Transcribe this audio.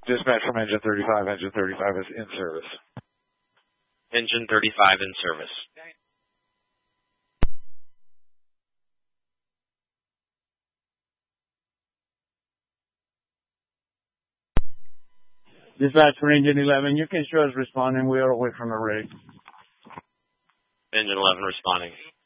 Dispatch from Engine 35. Engine 35 is in service. Engine 35 in service. Dispatch for Engine 11, you can show us responding. We are away from the rig. Engine 11 responding.